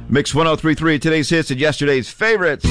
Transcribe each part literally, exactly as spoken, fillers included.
Mix one oh three point three, today's hits and yesterday's favorites.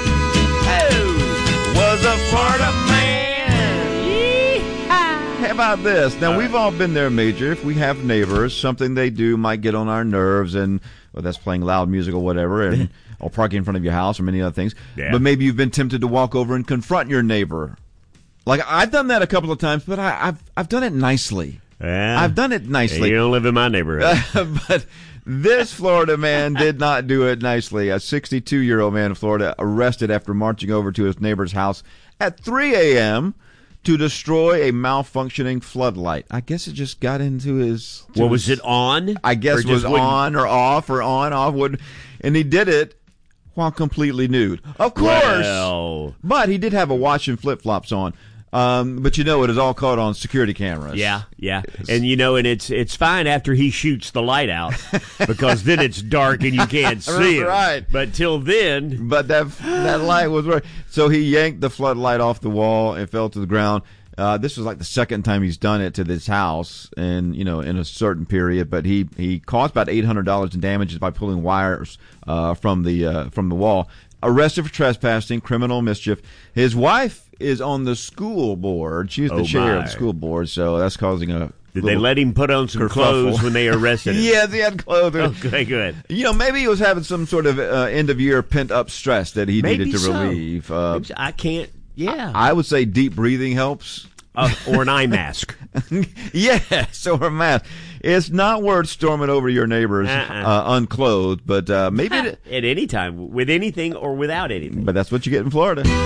Oh, was a Florida man. Yee-haw. How about this? Now, all we've right. all been there, Major. If we have neighbors, something they do might get on our nerves, and well, that's playing loud music or whatever, and or parking in front of your house or many other things. Yeah. But maybe you've been tempted to walk over and confront your neighbor. Like, I've done that a couple of times, but I, I've I've done it nicely. Yeah. I've done it nicely. You don't live in my neighborhood. Uh, but this Florida man did not do it nicely. A sixty-two-year-old man in Florida arrested after marching over to his neighbor's house at three a.m. to destroy a malfunctioning floodlight. I guess it just got into his... What well, was it on? I guess it was wouldn't... on or off or on, off. Would, and he did it while completely nude. Of course! Well. But he did have a watch and flip-flops on. Um, but you know, it is all caught on security cameras. Yeah, yeah. And you know, and it's it's fine after he shoots the light out, because then it's dark and you can't see it. Right. But till then. But that that light was right. So he yanked the floodlight off the wall and fell to the ground. Uh, this was like the second time he's done it to this house, and you know, in a certain period. But he he caused about eight hundred dollars in damages by pulling wires uh, from the uh, from the wall. Arrested for trespassing, criminal mischief. His wife is on the school board. She's the oh chair my. of the school board, so that's causing a. Did they let him put on some kerfuffle. clothes when they arrested him? Yes, he had clothes. Okay, good. You know, maybe he was having some sort of uh, end-of-year pent-up stress that he maybe needed to so. relieve. Uh, so. I can't. Yeah, I, I would say deep breathing helps. Uh, or an eye mask. Yes, or a mask. It's not worth storming over your neighbors uh-uh. uh, unclothed, but uh, maybe it, at any time, with anything or without anything. But that's what you get in Florida. Was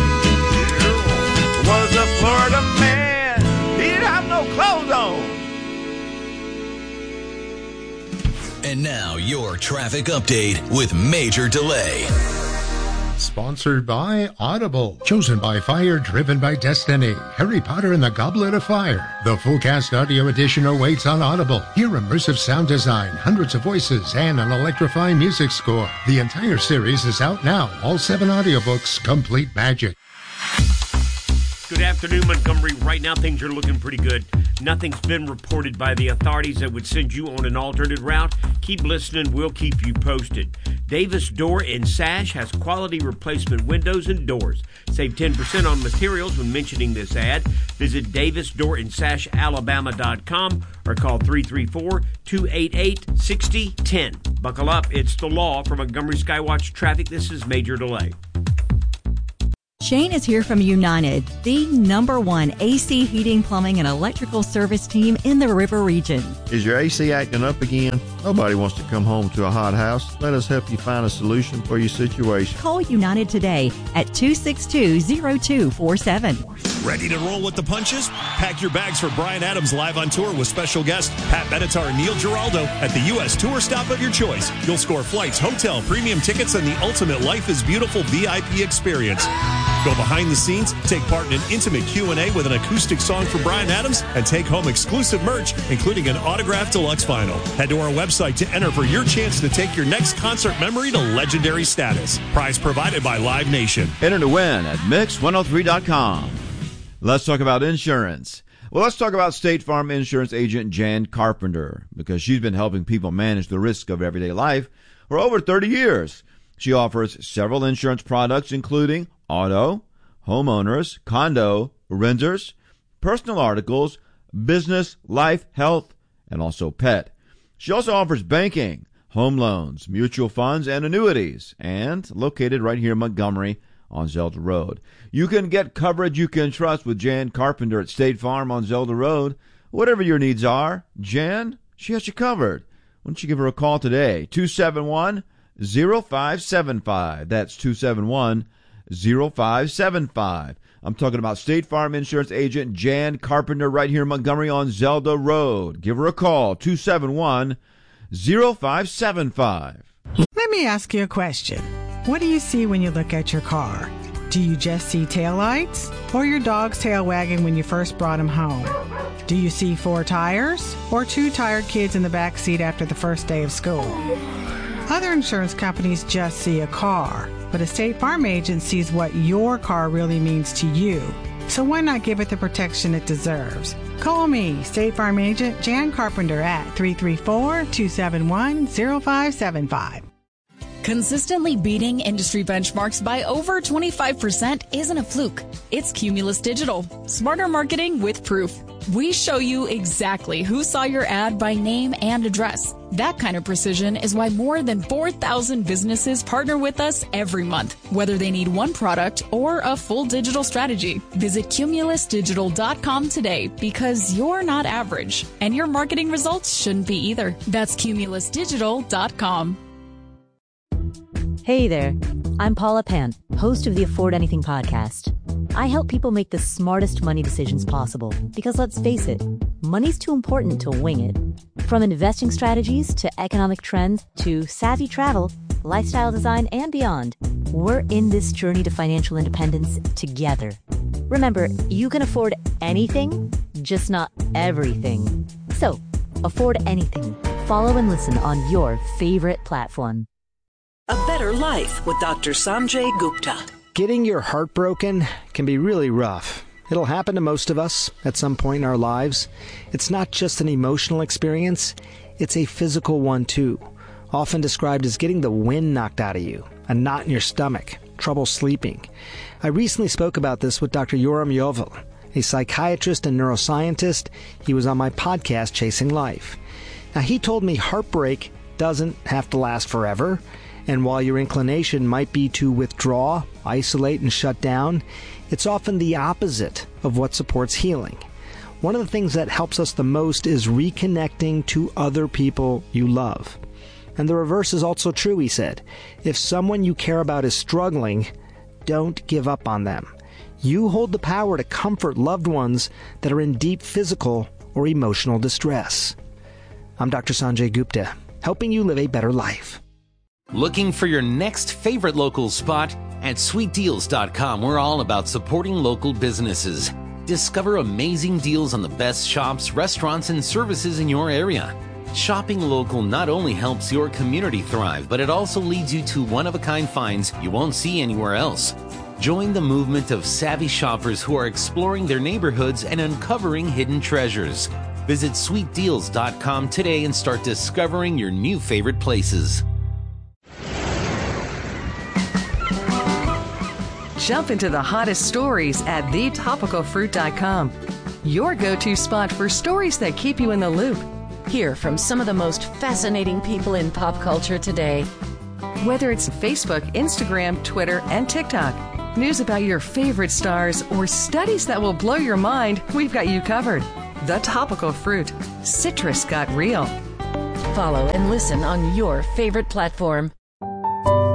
a Florida man. He didn't have no clothes on. And now your traffic update with Major Delay. Sponsored by Audible. Chosen by fire, driven by destiny. Harry Potter and the Goblet of Fire. The full cast audio edition awaits on Audible. Hear immersive sound design, hundreds of voices, and an electrifying music score. The entire series is out now. All seven audiobooks, complete magic. Good afternoon, Montgomery. Right now, things are looking pretty good. Nothing's been reported by the authorities that would send you on an alternate route. Keep listening. We'll keep you posted. Davis Door and Sash has quality replacement windows and doors. Save ten percent on materials when mentioning this ad. Visit Davis Door and Sash Alabama dot com or call three three four, two eight eight, six zero one zero. Buckle up. It's the law. From Montgomery Skywatch Traffic, this is Major Delay. Shane is here from United, the number one A C heating, plumbing, and electrical service team in the River region. Is your A C acting up again? Nobody wants to come home to a hot house. Let us help you find a solution for your situation. Call United today at two six two, zero two four seven. Ready to roll with the punches? Pack your bags for Bryan Adams live on tour with special guests Pat Benatar and Neil Giraldo at the U S tour stop of your choice. You'll score flights, hotel, premium tickets, and the ultimate Life is Beautiful V I P experience. Go behind the scenes, take part in an intimate Q and A with an acoustic song for Bryan Adams, and take home exclusive merch, including an autographed deluxe vinyl. Head to our website to enter for your chance to take your next concert memory to legendary status. Prize provided by Live Nation. Enter to win at mix one oh three dot com. Let's talk about insurance. Well, let's talk about State Farm insurance agent Jan Carpenter, because she's been helping people manage the risk of everyday life for over thirty years. She offers several insurance products, including auto, homeowners, condo, renters, personal articles, business, life, health, and also pet. She also offers banking, home loans, mutual funds, and annuities, and located right here in Montgomery on Zelda Road. You can get coverage you can trust with Jan Carpenter at State Farm on Zelda Road. Whatever your needs are, Jan, she has you covered. Why don't you give her a call today? two seven one, zero five seven five. That's two seven one, zero five seven five. I'm talking about State Farm insurance agent Jan Carpenter right here in Montgomery on Zelda Road. Give her a call, two seven one, zero five seven five. Let me ask you a question. What do you see when you look at your car? Do you just see taillights or your dog's tail wagging when you first brought him home? Do you see four tires or two tired kids in the back seat after the first day of school? Other insurance companies just see a car, but a State Farm agent sees what your car really means to you. So why not give it the protection it deserves? Call me, State Farm agent Jan Carpenter at three three four, two seven one, zero five seven five. Consistently beating industry benchmarks by over twenty-five percent isn't a fluke. It's Cumulus Digital. Smarter marketing with proof. We show you exactly who saw your ad by name and address. That kind of precision is why more than four thousand businesses partner with us every month, whether they need one product or a full digital strategy. Visit cumulus digital dot com today because you're not average, and your marketing results shouldn't be either. That's cumulus digital dot com. Hey there, I'm Paula Pant, host of the Afford Anything podcast. I help people make the smartest money decisions possible because, let's face it, money's too important to wing it. From investing strategies to economic trends to savvy travel, lifestyle design, and beyond, we're in this journey to financial independence together. Remember, you can afford anything, just not everything. So, afford anything. Follow and listen on your favorite platform. A Better Life with Doctor Sanjay Gupta. Getting your heart broken can be really rough. It'll happen to most of us at some point in our lives. It's not just an emotional experience, it's a physical one too, often described as getting the wind knocked out of you, a knot in your stomach, trouble sleeping. I recently spoke about this with Doctor Yoram Yovel, a psychiatrist and neuroscientist. He was on my podcast, Chasing Life. Now, he told me heartbreak doesn't have to last forever. And while your inclination might be to withdraw, isolate, and shut down, it's often the opposite of what supports healing. One of the things that helps us the most is reconnecting to other people you love. And the reverse is also true, he said. If someone you care about is struggling, don't give up on them. You hold the power to comfort loved ones that are in deep physical or emotional distress. I'm Doctor Sanjay Gupta, helping you live a better life. Looking for your next favorite local spot? At sweet deals dot com, we're all about supporting local businesses. Discover amazing deals on the best shops, restaurants, and services in your area. Shopping local not only helps your community thrive, but it also leads you to one-of-a-kind finds you won't see anywhere else. Join the movement of savvy shoppers who are exploring their neighborhoods and uncovering hidden treasures. Visit sweet deals dot com today and start discovering your new favorite places. Jump into the hottest stories at the topical fruit dot com. Your go-to spot for stories that keep you in the loop. Hear from some of the most fascinating people in pop culture today. Whether it's Facebook, Instagram, Twitter, and TikTok, news about your favorite stars, or studies that will blow your mind, we've got you covered. The Topical Fruit. Citrus got real. Follow and listen on your favorite platform.